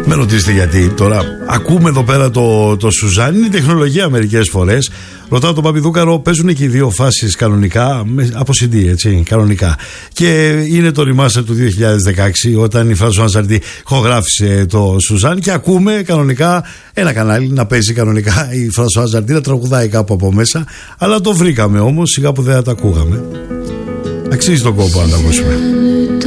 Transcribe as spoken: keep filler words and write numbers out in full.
Με ρωτήσετε γιατί. Τώρα ακούμε εδώ πέρα το, το Σουζάν. Είναι η τεχνολογία μερικές φορές. Ρωτάω τον Παπιδούκαρο, παίζουν και οι δύο φάσεις κανονικά, από σι ντι, έτσι, κανονικά. Και είναι το remaster του δύο χιλιάδες δεκαέξι, όταν η Φρανσουά Ζαρντί ηχογράφησε το Σουζάν, και ακούμε κανονικά ένα κανάλι να παίζει κανονικά η Φρανσουά Ζαρντί, να τραγουδάει κάπου από μέσα. Αλλά το βρήκαμε όμως, σιγά που δεν τα ακούγαμε. Αξίζει τον κόπο να τα ακούσουμε.